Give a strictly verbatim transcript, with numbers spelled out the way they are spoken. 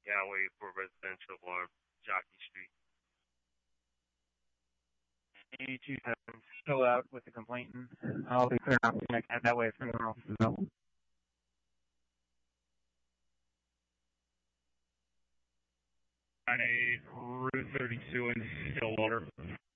Yeah, I'm waiting for residential on Jockey Street. eighty-two seven, still out with the complainant. I'll be clear out that way from the offices out. nine eight, Route thirty-two in Stillwater.